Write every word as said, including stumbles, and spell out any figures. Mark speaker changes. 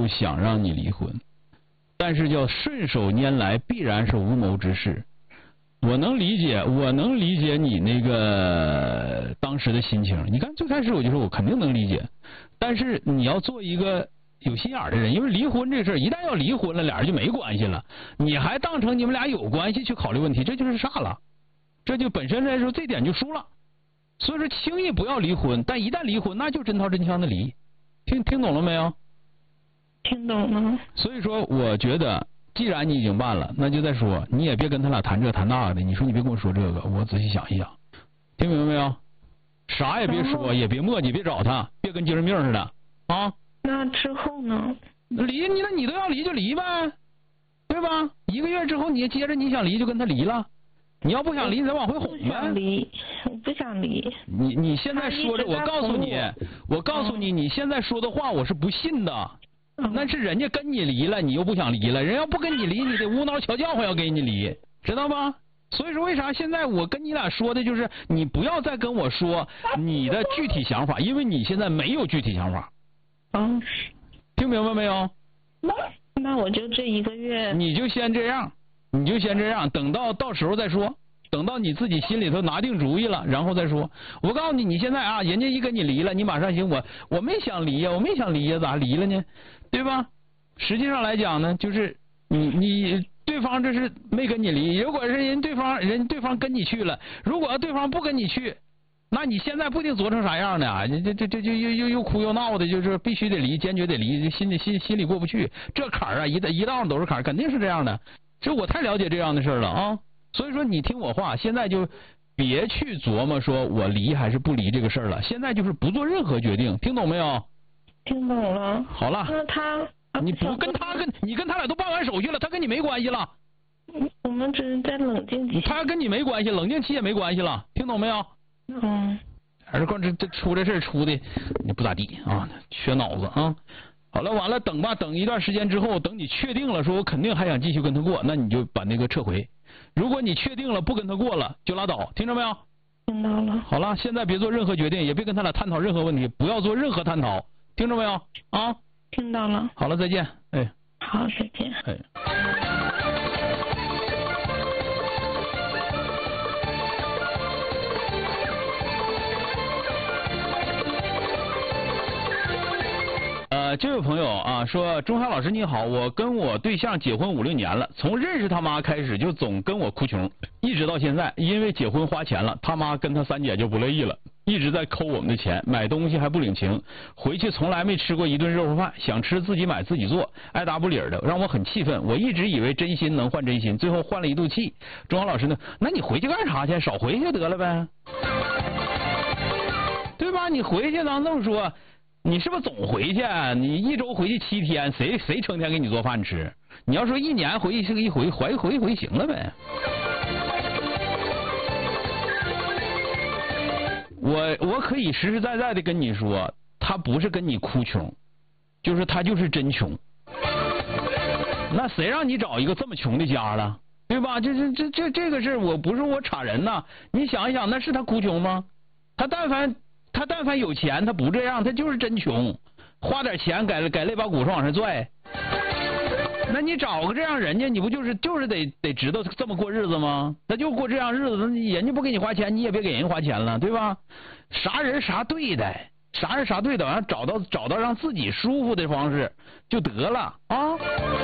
Speaker 1: 有想让你离婚，但是叫顺手拈来必然是无谋之事。我能理解，我能理解你那个当时的心情。你看最开始我就说我肯定能理解，但是你要做一个有心眼的人，因为离婚这事儿一旦要离婚了，俩人就没关系了，你还当成你们俩有关系去考虑问题，这就是啥了？这就本身来说这点就输了。所以说轻易不要离婚，但一旦离婚那就真刀真枪的离。听听懂了没有？
Speaker 2: 听懂了。
Speaker 1: 所以说我觉得既然你已经办了，那就再说，你也别跟他俩谈这谈那的。你说你别跟我说这个，我仔细想一想，听明白没有？啥也别说，也别磨叽，别找他，别跟精神病似的啊。
Speaker 2: 那之后呢？
Speaker 1: 离你那你都要离就离呗，对吧？一个月之后你接着你想离就跟他离了，你要不想离你再往回哄呗。
Speaker 2: 不想离，我不想离。
Speaker 1: 你你现在说的，我告诉你，我告诉你，你现在说的话我是不信的。那是人家跟你离了，你又不想离了，人要不跟你离，你得无脑瞧叫唤要跟你离，知道吧？所以说为啥现在我跟你俩说的就是你不要再跟我说你的具体想法，因为你现在没有具体想法。
Speaker 2: 嗯，
Speaker 1: 听明白没有？
Speaker 2: 那我就这一个月，
Speaker 1: 你就先这样，你就先这样，等到到时候再说。等到你自己心里头拿定主意了，然后再说。我告诉你，你现在啊，人家一跟你离了，你马上行，我我没想离呀，我没想离呀，咋离了呢？对吧？实际上来讲呢，就是你你对方这是没跟你离，如果是人对方人对方跟你去了，如果对方不跟你去，那你现在不一定作成啥样呢？啊，这这这这就又又又哭又闹的，就是必须得离，坚决得离，心里心心里过不去，这坎儿啊，一一道都是坎儿，肯定是这样的。这我太了解这样的事了啊。所以说你听我话，现在就别去琢磨说我离还是不离这个事儿了，现在就是不做任何决定，听懂没有？
Speaker 2: 听懂了。
Speaker 1: 好了。
Speaker 2: 那他，
Speaker 1: 你不跟他跟你跟他俩都办完手续了，他跟你没关系了。
Speaker 2: 我们只是在冷静期。
Speaker 1: 他跟你没关系，冷静期也没关系了，听懂没有？
Speaker 2: 嗯。
Speaker 1: 还是光这这出这事儿出的你不咋地啊，缺脑子啊。好了，完了，等吧，等一段时间之后，等你确定了，说我肯定还想继续跟他过，那你就把那个撤回。如果你确定了不跟他过了，就拉倒，听着没有？
Speaker 2: 听到了。
Speaker 1: 好了，现在别做任何决定，也别跟他俩探讨任何问题，不要做任何探讨，听着没有？啊？
Speaker 2: 听到了。
Speaker 1: 好了，再见。哎。
Speaker 2: 好，再见。
Speaker 1: 哎。呃，这位朋友啊说，钟晓老师你好，我跟我对象结婚五六年了，从认识他妈开始就总跟我哭穷，一直到现在，因为结婚花钱了，他妈跟他三姐就不乐意了，一直在抠我们的钱，买东西还不领情，回去从来没吃过一顿热乎饭，想吃自己买自己做，爱答不理的，让我很气愤。我一直以为真心能换真心，最后换了一肚气。钟晓老师呢？那你回去干啥去？少回去就得了呗，对吧？你回去咱这么说。你是不是总回去？你一周回去七天，谁谁成天给你做饭吃？你要说一年回去是个一回，回回一回行了呗。我我可以实实在在的跟你说，他不是跟你哭穷，就是他就是真穷。那谁让你找一个这么穷的家了，对吧？这这这这这个事我不是我插人呐，你想一想，那是他哭穷吗？他但凡。他但凡有钱，他不这样，他就是真穷，花点钱改改肋巴骨上往上拽。那你找个这样人家，你不就是就是得得知道这么过日子吗？那就过这样日子，人家不给你花钱，你也别给人花钱了，对吧？啥人啥对待，啥人啥对待，完找到找到让自己舒服的方式就得了啊。